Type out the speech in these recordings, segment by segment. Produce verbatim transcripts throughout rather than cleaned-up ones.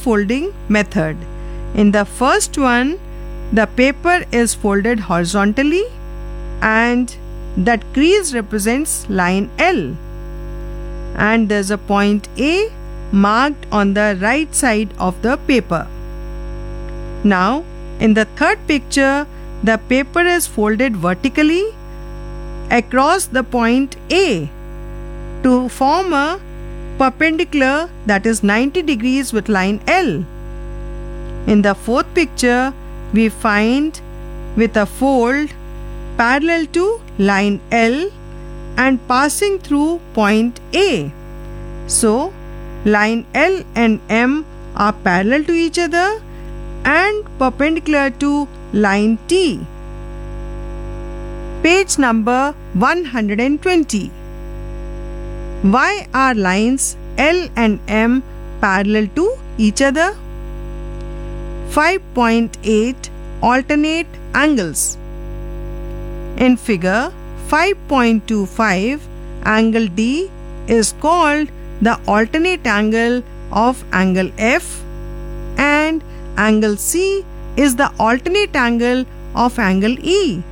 folding method. In the first one, the paper is folded horizontally and that crease represents line L. And there's a point A marked on the right side of the paper. Now, in the third picture, the paper is folded vertically across the point A to form a perpendicular that is ninety degrees with line L. In the fourth picture, we find with a fold parallel to line L and passing through point A. So, line L and M are parallel to each other and perpendicular to line T. Page number one hundred twenty. Why are lines L and M parallel to each other? five point eight alternate angles. In figure five point two five, angle D is called the alternate angle of angle F and angle C is the alternate angle of angle E.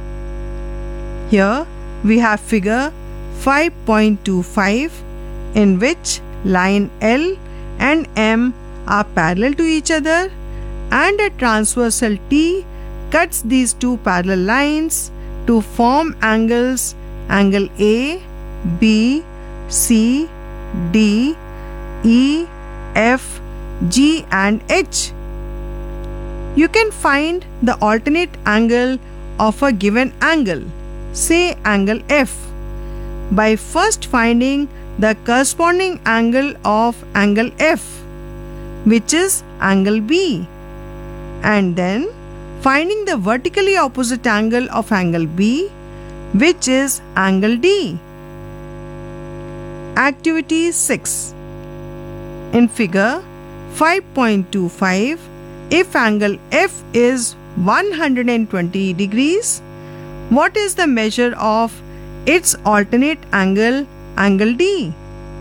Here we have figure five point two five in which line L and M are parallel to each other and a transversal T cuts these two parallel lines to form angles angle A, B, C, D, E, F, G and H. You can find the alternate angle of a given angle, say angle F, by first finding the corresponding angle of angle F, which is angle B, and then finding the vertically opposite angle of angle B, which is angle D. Activity six. In figure five point two five, if angle F is one hundred twenty degrees, what is the measure of its alternate angle, angle D?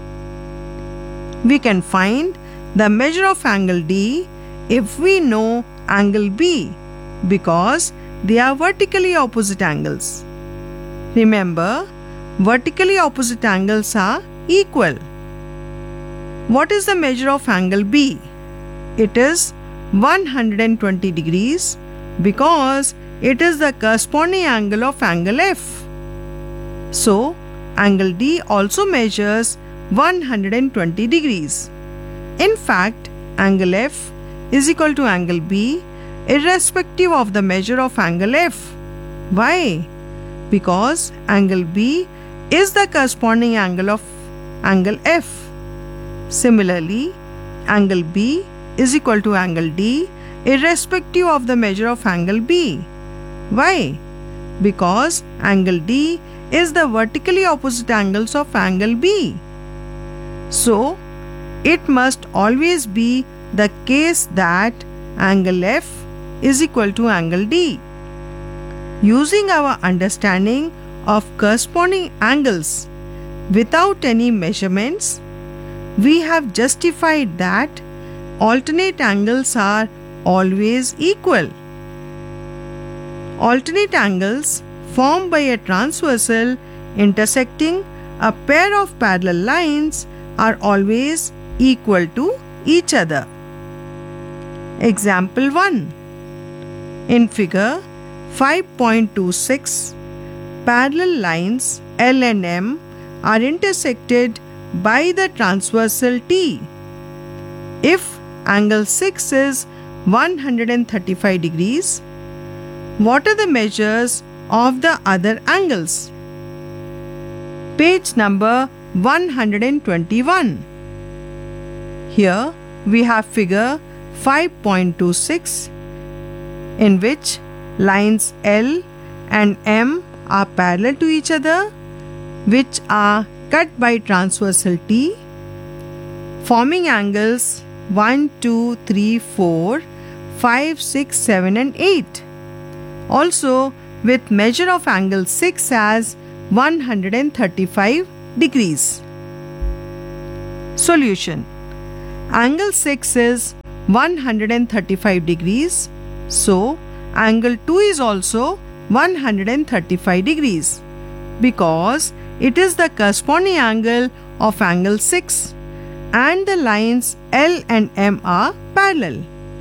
We can find the measure of angle D if we know angle B because they are vertically opposite angles. Remember, vertically opposite angles are equal. What is the measure of angle B? It is one hundred twenty degrees because it is the corresponding angle of angle F. So, angle D also measures one hundred twenty degrees. In fact, angle F is equal to angle B irrespective of the measure of angle F. Why? Because angle B is the corresponding angle of angle F. Similarly, angle B is equal to angle D irrespective of the measure of angle B. Why? Because angle D is the vertically opposite angles of angle B. So, it must always be the case that angle F is equal to angle D. Using our understanding of corresponding angles without any measurements, we have justified that alternate angles are always equal. Alternate angles formed by a transversal intersecting a pair of parallel lines are always equal to each other. Example one. In figure five point two six, parallel lines L and M are intersected by the transversal T. If angle six is one hundred thirty-five degrees, what are the measures of the other angles? Page number one hundred twenty-one. Here we have figure five point two six in which lines L and M are parallel to each other, which are cut by transversal T, forming angles one, two, three, four, five, six, seven and eight. Also with measure of angle six as one hundred thirty-five degrees. Solution. Angle six is one hundred thirty-five degrees. So, angle two is also one hundred thirty-five degrees because it is the corresponding angle of angle six and the lines L and M are parallel.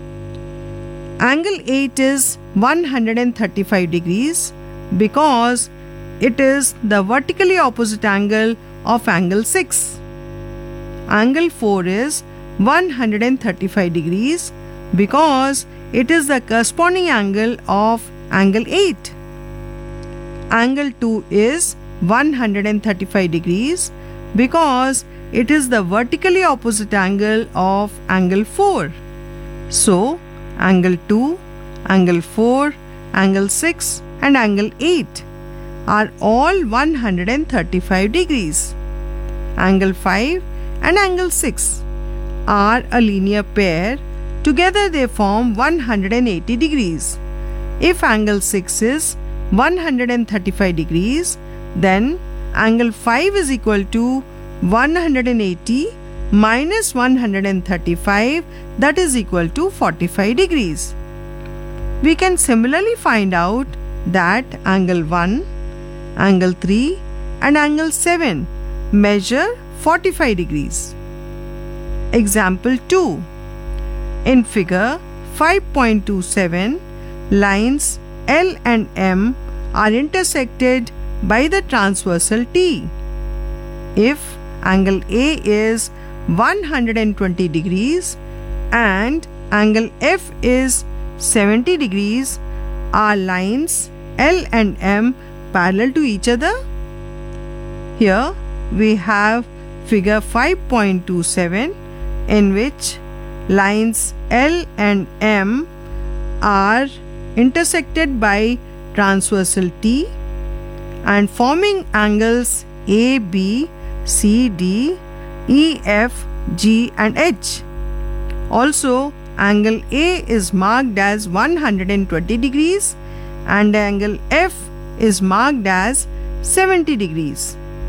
Angle eight is one hundred thirty-five degrees because it is the vertically opposite angle of angle six. Angle four is one hundred thirty-five degrees because it is the corresponding angle of angle eight. Angle two is one hundred thirty-five degrees because it is the vertically opposite angle of angle four. So, angle two, angle four, angle six and angle eight are all one hundred thirty-five degrees. Angle five and angle six are a linear pair. Together they form one hundred eighty degrees. If angle six is one hundred thirty-five degrees, then angle five is equal to one hundred eighty minus one hundred thirty-five, that is equal to forty-five degrees. We can similarly find out that angle one, angle three and angle seven measure forty-five degrees. Example two. In figure five point two seven, lines L and M are intersected by the transversal T. If angle A is one hundred twenty degrees and angle F is seventy degrees, are lines L and M parallel to each other? Here we have figure five point two seven in which lines L and M are intersected by transversal T and forming angles A B, C D, E F, G and H. Also, angle A is marked as one hundred twenty degrees and angle F is marked as seventy degrees.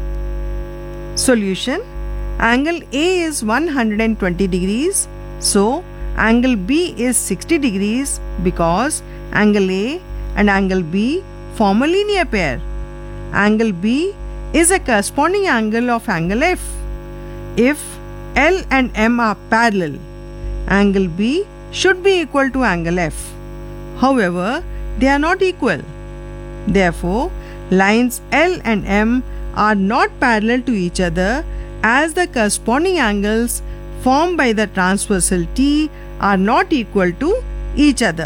Solution: angle A is one hundred twenty degrees, so angle B is sixty degrees because angle A and angle B form a linear pair. Angle B is a corresponding angle of angle F. If L and M are parallel, angle B should be equal to angle F. However, they are not equal. Therefore, lines L and M are not parallel to each other as the corresponding angles formed by the transversal T are not equal to each other.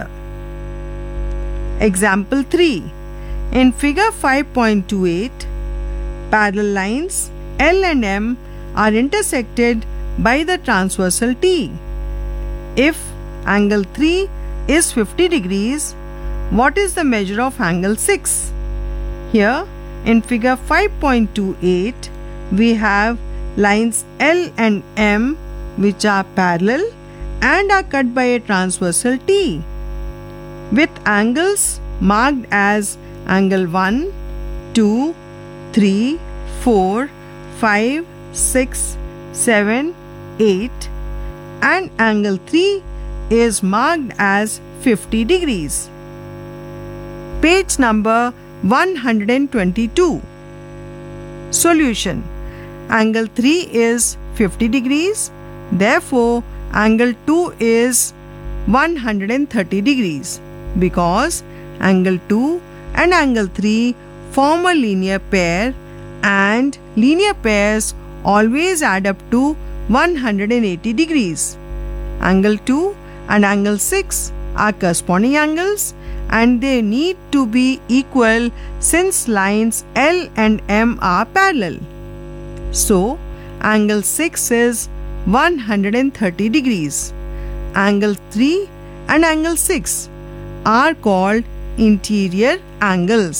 Example three. In figure five point two eight, parallel lines L and M are intersected by the transversal T. If angle three is fifty degrees, what is the measure of angle six? Here in figure five point two eight, we have lines L and M which are parallel and are cut by a transversal T with angles marked as angle one, two, three, four, five, six, seven, eight and angle three is marked as fifty degrees. Page number one hundred twenty-two. Solution: angle three is fifty degrees, therefore angle two is one hundred thirty degrees because angle two and angle three form a linear pair and linear pairs always add up to one hundred eighty degrees. Angle two and angle six are corresponding angles and they need to be equal since lines L and M are parallel. So, angle six is one hundred thirty degrees. Angle three and angle six are called interior angles.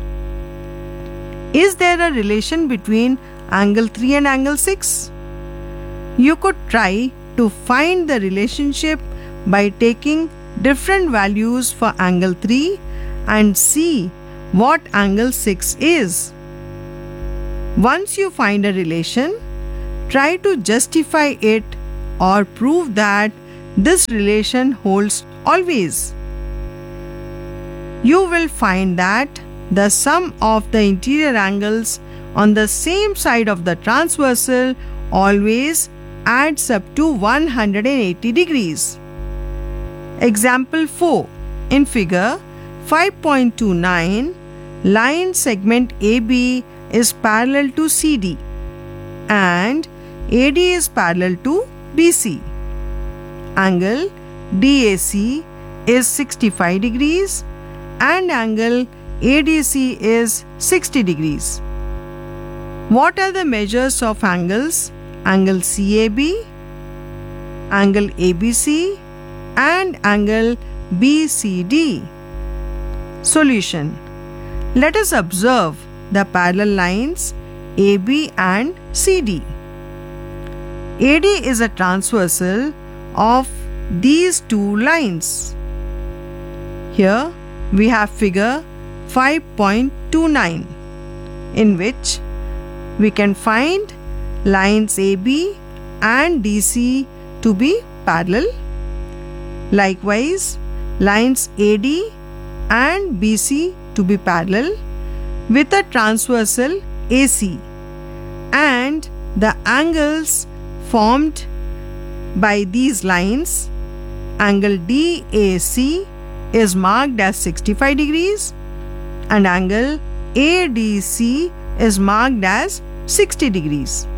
Is there a relation between angle three and angle six? You could try to find the relationship by taking different values for angle three and see what angle six is. Once you find a relation, try to justify it or prove that this relation holds always. You will find that the sum of the interior angles on the same side of the transversal always adds up to one hundred eighty degrees. Example four. In figure five point two nine, line segment A B is parallel to C D and A D is parallel to B C. Angle D A C is sixty-five degrees and angle A D C is sixty degrees. What are the measures of angles? Angle C A B, angle A B C and angle B C D. Solution. Let us observe the parallel lines A B and C D. A D is a transversal of these two lines. Here we have figure five point two nine, in which we can find lines A B and D C to be parallel. Likewise, lines A D and B C to be parallel with a transversal A C, and the angles formed by these lines, angle D A C is marked as sixty-five degrees and angle A D C is marked as sixty degrees.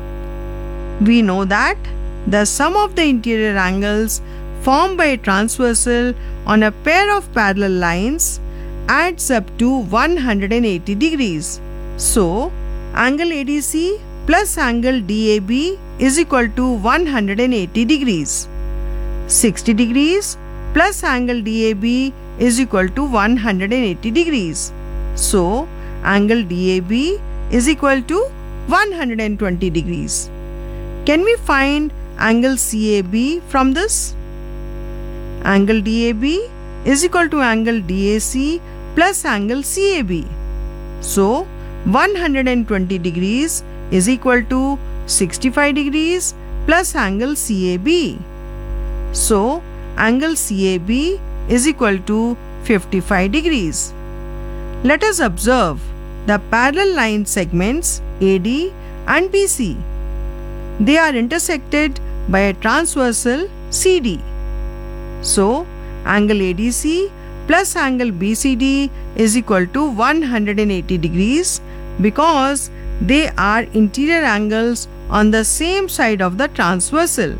We know that the sum of the interior angles formed by a transversal on a pair of parallel lines adds up to one hundred eighty degrees. So, angle A D C plus angle D A B is equal to one hundred eighty degrees. sixty degrees plus angle D A B is equal to one hundred eighty degrees. So, angle D A B is equal to one hundred twenty degrees. Can we find angle C A B from this? Angle D A B is equal to angle D A C plus angle C A B. So, one hundred twenty degrees is equal to sixty-five degrees plus angle C A B. So, angle C A B is equal to fifty-five degrees. Let us observe the parallel line segments A D and B C. They are intersected by a transversal C D. So, angle A D C plus angle B C D is equal to one hundred eighty degrees because they are interior angles on the same side of the transversal.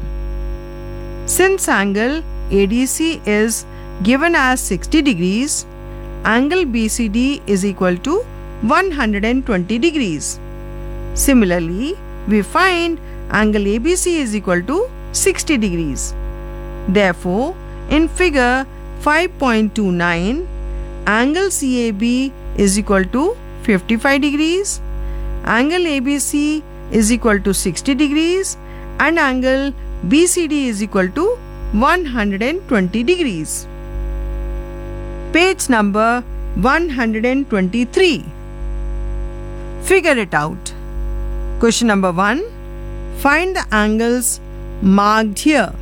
Since angle A D C is given as sixty degrees, angle B C D is equal to one hundred twenty degrees. Similarly, we find angle A B C is equal to sixty degrees. Therefore, in figure five point two nine, angle C A B is equal to fifty-five degrees, angle A B C is equal to sixty degrees and angle B C D is equal to one hundred twenty degrees. Page number one hundred twenty-three. Figure it out. Question number one. Find the angles marked here.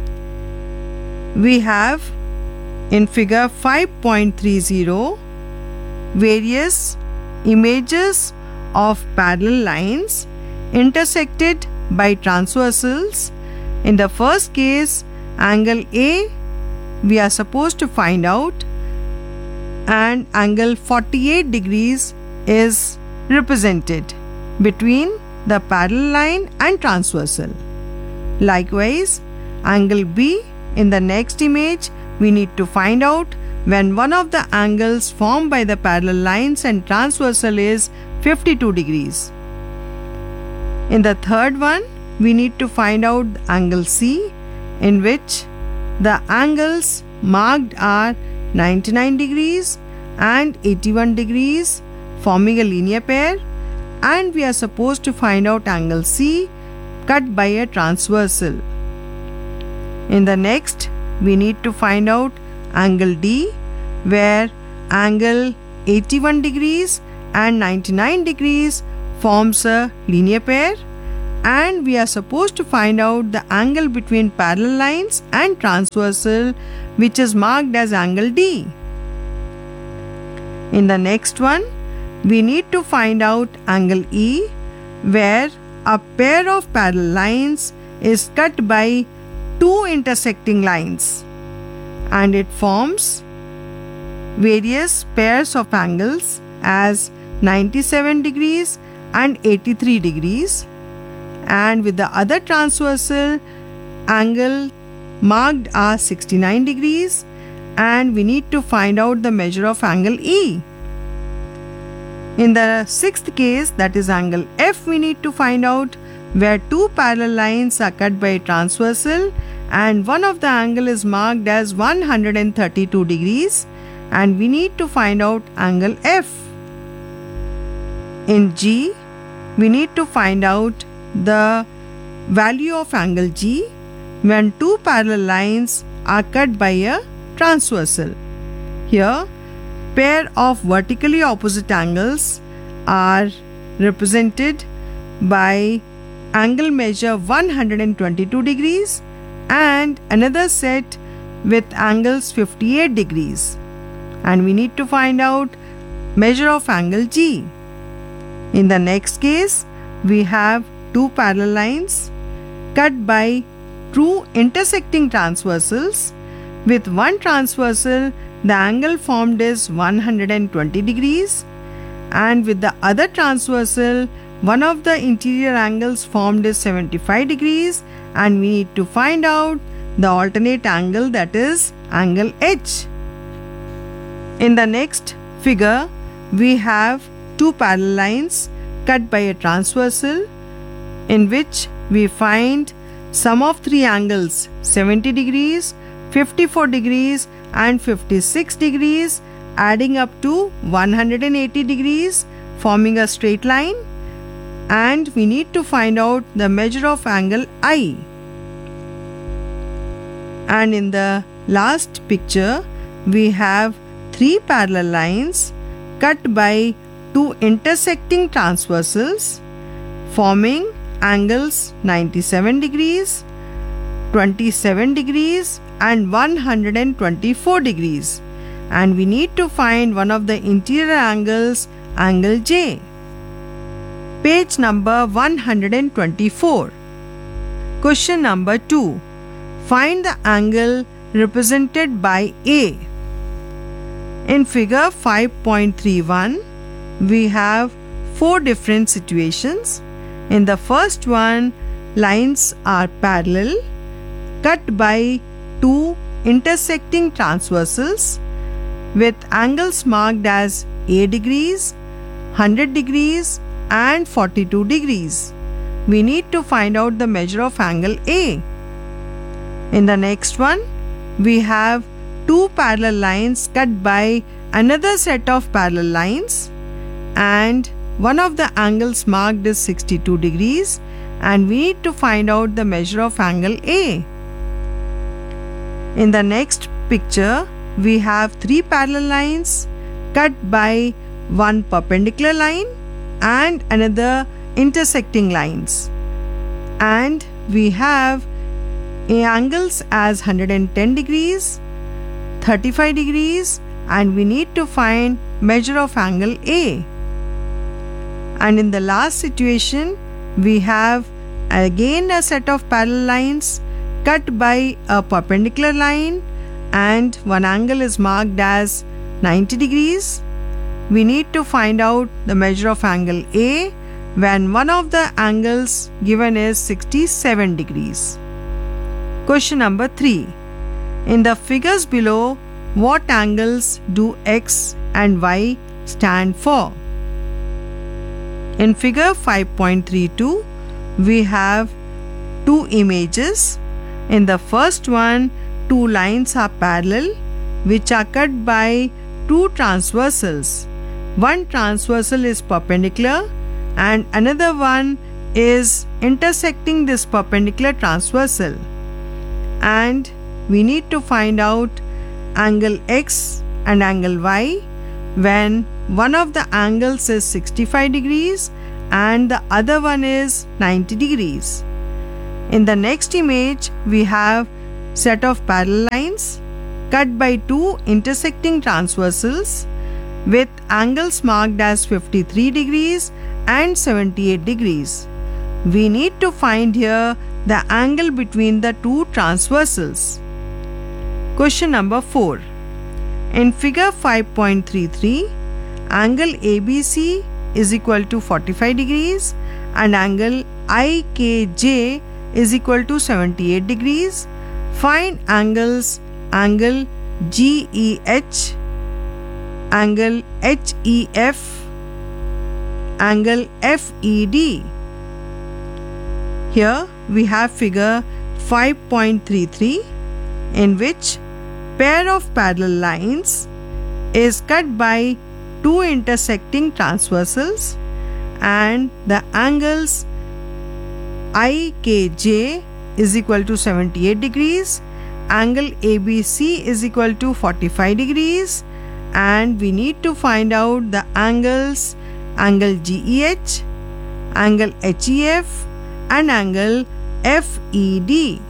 We have in figure five point three zero various images of parallel lines intersected by transversals. In the first case, angle A we are supposed to find out, and angle forty-eight degrees is represented between the parallel line and transversal. Likewise, angle B in the next image we need to find out when one of the angles formed by the parallel lines and transversal is fifty-two degrees. In the third one, we need to find out angle C, in which the angles marked are ninety-nine degrees and eighty-one degrees, forming a linear pair, and we are supposed to find out angle C cut by a transversal. In the next, we need to find out angle D, where angle eighty-one degrees and ninety-nine degrees forms a linear pair, and we are supposed to find out the angle between parallel lines and transversal, which is marked as angle D. In the next one, we need to find out angle E, where a pair of parallel lines is cut by two intersecting lines, and it forms various pairs of angles as ninety-seven degrees and eighty-three degrees, and with the other transversal angle marked as sixty-nine degrees, and we need to find out the measure of angle E. In the sixth case, that is angle F, we need to find out where two parallel lines are cut by transversal and one of the angle is marked as one hundred thirty-two degrees, and we need to find out angle F. In G, we need to find out the value of angle G when two parallel lines are cut by a transversal. Here, pair of vertically opposite angles are represented by angle measure one hundred twenty-two degrees and another set with angles fifty-eight degrees, and we need to find out measure of angle G. In the next case, we have two parallel lines cut by two intersecting transversals. With one transversal, the angle formed is one hundred twenty degrees, and with the other transversal, one of the interior angles formed is seventy-five degrees, and we need to find out the alternate angle, that is angle H. In the next figure, we have two parallel lines cut by a transversal, in which we find sum of three angles seventy degrees, fifty-four degrees and fifty-six degrees, adding up to one hundred eighty degrees, forming a straight line, and we need to find out the measure of angle I. And in the last picture, we have three parallel lines cut by two intersecting transversals, forming angles ninety-seven degrees, twenty-seven degrees and one hundred twenty-four degrees, and we need to find one of the interior angles, angle J. Page number one hundred twenty-four. Question number two. Find the angle represented by A. In figure five point three one, we have four different situations. In the first one, lines are parallel, cut by two intersecting transversals with angles marked as A degrees, one hundred degrees and forty-two degrees. We need to find out the measure of angle A. In the next one, we have two parallel lines cut by another set of parallel lines, and one of the angles marked is sixty-two degrees, and we need to find out the measure of angle A. In the next picture, we have three parallel lines cut by one perpendicular line and another intersecting lines, and we have angles as one hundred ten degrees, thirty-five degrees, and we need to find measure of angle A. And in the last situation, we have again a set of parallel lines cut by a perpendicular line, and one angle is marked as ninety degrees. We need to find out the measure of angle A when one of the angles given is sixty-seven degrees. Question number three. In the figures below, what angles do X and Y stand for? In figure five point three two, we have two images. In the first one, two lines are parallel, which are cut by two transversals. One transversal is perpendicular and another one is intersecting this perpendicular transversal. And we need to find out angle X and angle Y when one of the angles is sixty-five degrees and the other one is ninety degrees. In the next image, we have set of parallel lines cut by two intersecting transversals with angles marked as fifty-three degrees and seventy-eight degrees. We need to find here the angle between the two transversals. Question number four. In figure five point three three, angle A B C is equal to forty-five degrees and angle I K J is equal to seventy-eight degrees. Find angles angle G E H, angle H E F, angle F E D. Here we have figure five point three three, in which pair of parallel lines is cut by two intersecting transversals and the angles I K J is equal to seventy-eight degrees, angle A B C is equal to forty-five degrees, and we need to find out the angles angle G E H, angle H E F and angle F E D.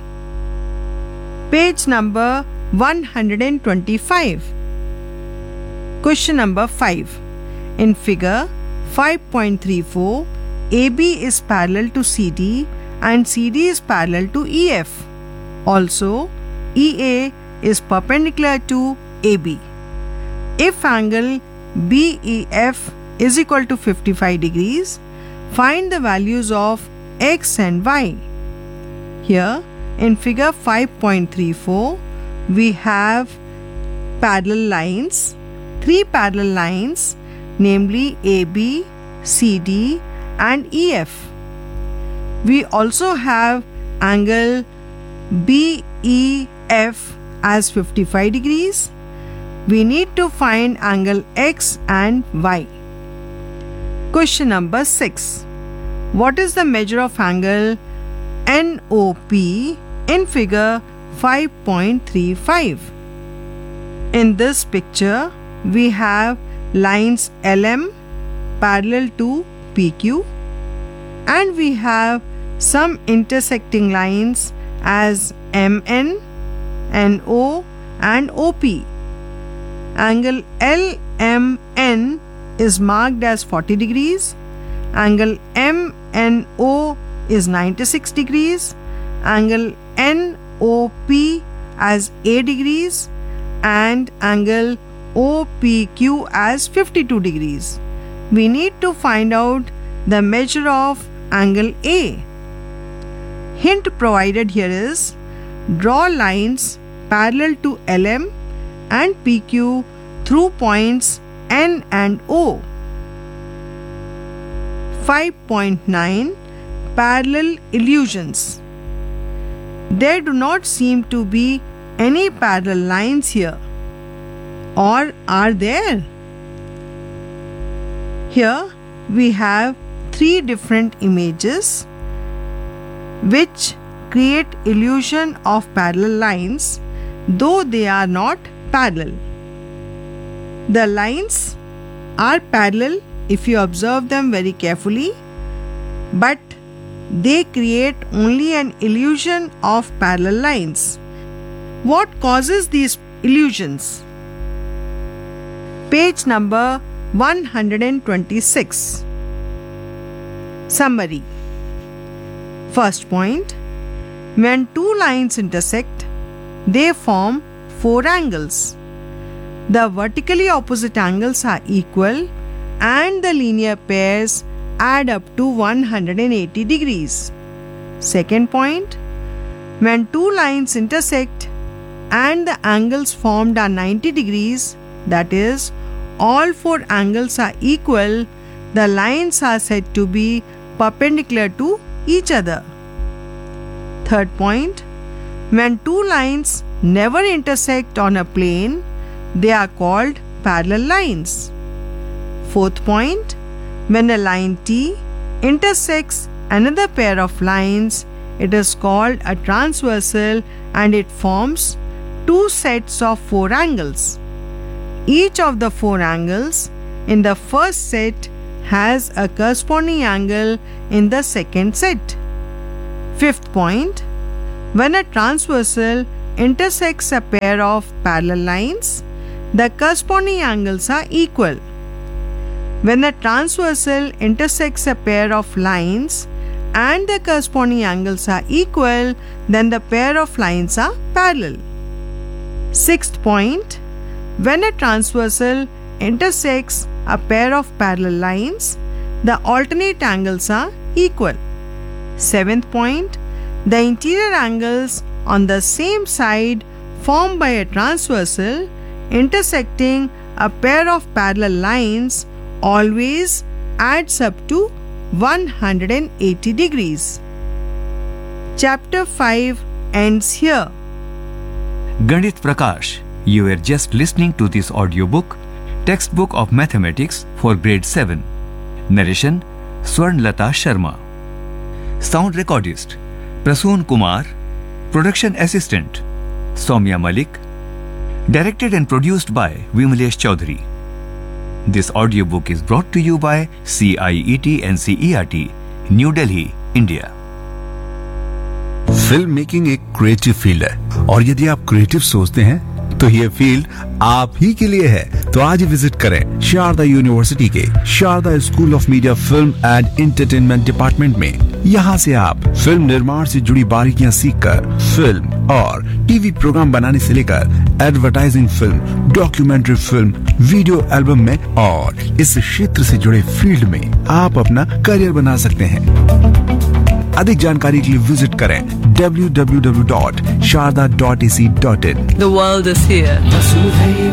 Page number one hundred twenty-five. Question number five. In figure five point three four, A B is parallel to C D and C D is parallel to E F. Also, E A is perpendicular to A B. If angle B E F is equal to fifty-five degrees, find the values of X and Y. Here in figure five point three four, we have parallel lines, three parallel lines, namely A B, C D and E F. We also have angle B E F as fifty-five degrees. We need to find angle X and Y. Question number six. What is the measure of angle N O P in figure five point three five? In this picture, we have lines L M parallel to P Q and we have some intersecting lines as M N, N O and O P. Angle L M N is marked as forty degrees, angle M N O is ninety-six degrees, angle N O P as eight degrees and angle O P Q as fifty-two degrees. We need to find out the measure of angle A. Hint provided here is draw lines parallel to L M and P Q through points N and O. five point nine. Parallel illusions. There do not seem to be any parallel lines here. Or are there? Here we have three different images which create illusion of parallel lines, though they are not parallel. The lines are parallel if you observe them very carefully, but they create only an illusion of parallel lines. What causes these illusions? Page number one hundred twenty-six. Summary. First point. When two lines intersect, they form four angles. The vertically opposite angles are equal and the linear pairs add up to one hundred eighty degrees. Second point. When two lines intersect and the angles formed are ninety degrees, that is, all four angles are equal, the lines are said to be perpendicular to each other. Third point. When two lines never intersect on a plane, they are called parallel lines. Fourth point. When a line T intersects another pair of lines, it is called a transversal and it forms two sets of four angles. Each of the four angles in the first set has a corresponding angle in the second set. Fifth point, when a transversal intersects a pair of parallel lines, the corresponding angles are equal. When a transversal intersects a pair of lines and the corresponding angles are equal, then the pair of lines are parallel. Sixth point, when a transversal intersects a pair of parallel lines, the alternate angles are equal. Seventh point, the interior angles on the same side formed by a transversal intersecting a pair of parallel lines always adds up to one hundred eighty degrees. Chapter five ends here. Ganit Prakash, you were just listening to this audiobook, Textbook of Mathematics for Grade seven. Narration, Swarnlata Sharma. Sound Recordist, Prasoon Kumar. Production Assistant, Soumya Malik. Directed and produced by Vimalesh Chaudhary. This audiobook is brought to you by C I E T N C E R T, New Delhi, India. Film making एक creative field है और यदि आप creative सोचते हैं तो ये field आप ही के लिए है। तो आज ही विजिट करें शारदा यूनिवर्सिटी के Sharda school of media film and entertainment department में। यहाँ से आप फिल्म निर्माण से जुड़ी बारीकियां सीखकर फिल्म और टीवी प्रोग्राम बनाने से लेकर advertising film, documentary film, video album में और इस क्षेत्र से जुड़े फील्ड में आप अपना करियर बना सकते हैं। अधिक जानकारी के लिए विजिट करें W W W dot sharda dot a c dot in. The world is here.